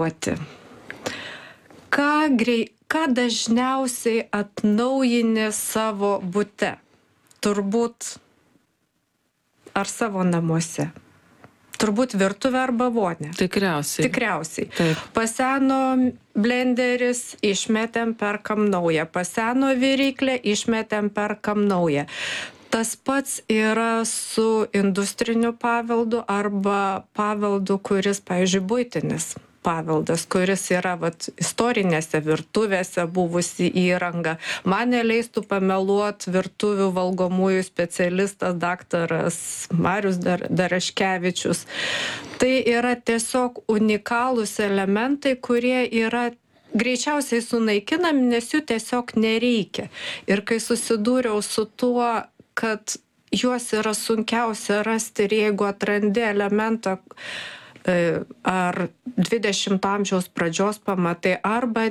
Ką dažniausiai atnaujini savo bute? Turbūt ar savo namuose? Turbūt virtuvę arba vonę. Tikriausiai. Taip. Paseno blenderis, išmetėm, perkam naują. Paseno viryklę, išmetėm, perkam naują. Tas pats yra su industriniu paveldu arba paveldu, kuris, pavyzdžiui, buitinis paveldas, kuris yra istorinėse virtuvėse buvusi įranga. Man neleistų pameluot virtuvių valgomųjų specialistas daktaras Marius Daraškevičius. Tai yra tiesiog unikalūs elementai, kurie yra greičiausiai sunaikinami, nes jų tiesiog nereikia. Ir kai susidūriau su tuo, kad juos yra sunkiausia rasti ir jeigu atrandi elementą ar 20 amžiaus pradžios pamatai arba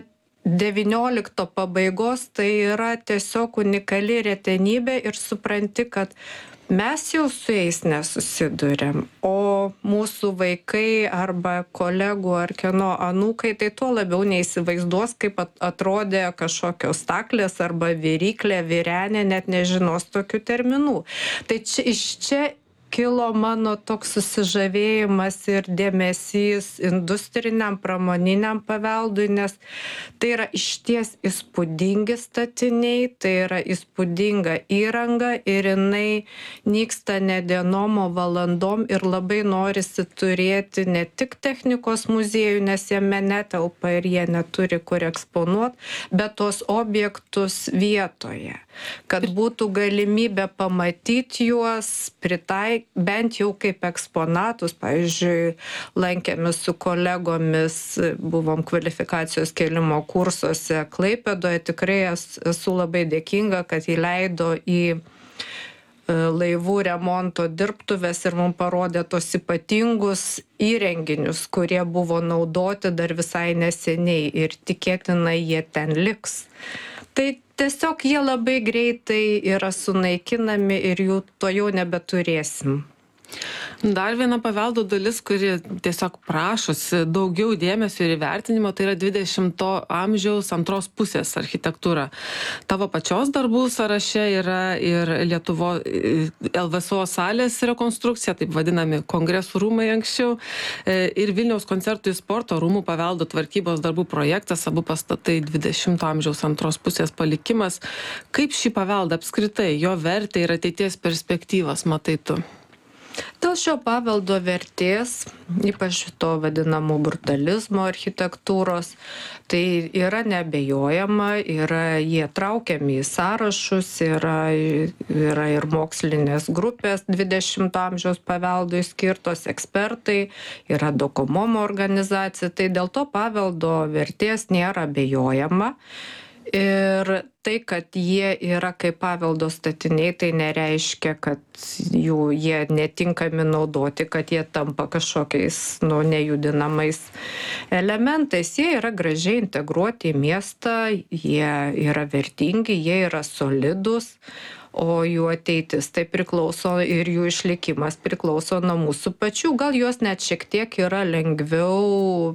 19 pabaigos, tai yra tiesiog unikali retenybė ir supranti, kad mes jau su jais nesusiduriam, o mūsų vaikai arba kolegų ar kieno anūkai tai tuo labiau neįsivaizduos, kaip atrodė kažkokios staklės arba viryklė, virenė, net nežinos tokių terminų. Tai iš čia kilo mano toks susižavėjimas ir dėmesys industriniam, pramoniniam paveldui, nes tai yra išties įspūdingi statiniai, tai yra įspūdinga įranga ir jinai nyksta ne dienom, o valandom ir labai norisi turėti ne tik technikos muziejų, nes jame netelpa ir jie neturi kur eksponuoti, bet tos objektus vietoje, kad būtų galimybė pamatyti juos, bent jau kaip eksponatus. Pavyzdžiui, lankėmės su kolegomis, buvom kvalifikacijos kėlimo kursuose Klaipėdoje. Tikrai esu labai dėkinga, kad įleido į laivų remonto dirbtuves ir mums parodė tos ypatingus įrenginius, kurie buvo naudoti dar visai neseniai ir tikėtina jie ten liks. Tai tiesiog jie labai greitai yra sunaikinami ir jų to jau nebeturėsim. Dar viena paveldo dalis, kuri tiesiog prašosi daugiau dėmesio ir įvertinimo, tai yra 20 amžiaus antros pusės architektūra. Tavo pačios darbų sąraše yra ir Lietuvo LVSO salės rekonstrukcija, taip vadinami kongresų rūmai anksčiau, ir Vilniaus koncertų ir sporto rūmų paveldo tvarkybos darbų projektas, abu pastatai 20 amžiaus antros pusės palikimas. Kaip šį paveldą apskritai, jo vertę ir ateities perspektyvas matai tu? Dėl šio paveldo vertės, ypač to vadinamo brutalizmo architektūros, tai yra neabejojama, jie traukiami į sąrašus, yra ir mokslinės grupės 20 amžiaus paveldui skirtos, ekspertai, yra Dokomomo organizacija, tai dėl to paveldo vertės nėra abejojama. Ir tai, kad jie yra kaip paveldo statiniai, tai nereiškia, kad jie netinkami naudoti, kad jie tampa kažkokiais nejudinamais elementais. Jie yra gražiai integruoti į miestą, jie yra vertingi, jie yra solidus, o jų ateitis tai priklauso ir jų išlikimas priklauso nuo mūsų pačių. Gal juos net šiek tiek yra lengviau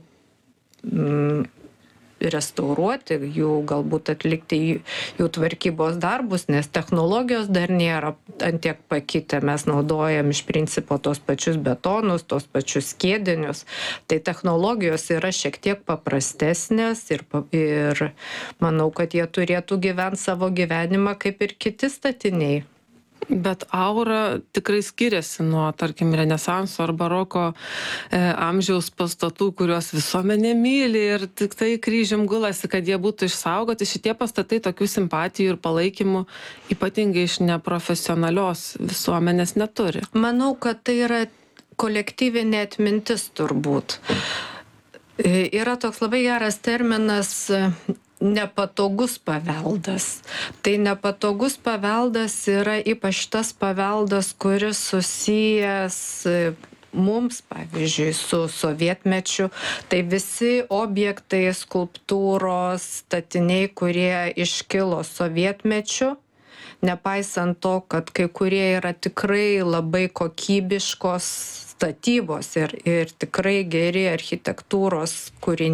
restauruoti, jų galbūt atlikti jų tvarkybos darbus, nes technologijos dar nėra ant tiek pakitę. Mes naudojam iš principo tos pačius betonus, tos pačius skiedinius. Tai technologijos yra šiek tiek paprastesnės ir manau, kad jie turėtų gyventi savo gyvenimą kaip ir kiti statiniai. Bet aura tikrai skiriasi nuo, tarkim, Renesanso ar baroko amžiaus pastatų, kuriuos visuomenė myli ir tik tai kryžium gulasi, kad jie būtų išsaugoti. Šitie pastatai tokių simpatijų ir palaikymų ypatingai iš neprofesionalios visuomenės neturi. Manau, kad tai yra kolektyvinė atmintis turbūt. Yra toks labai geras terminas nepatogus paveldas. Tai nepatogus paveldas yra ypač tas paveldas, kuris susijęs mums, pavyzdžiui, su sovietmečiu. Tai visi objektai, skulptūros, statiniai, kurie iškilo sovietmečiu, nepaisant to, kad kai kurie yra tikrai labai kokybiškos statybos ir tikrai geri architektūros kūriniai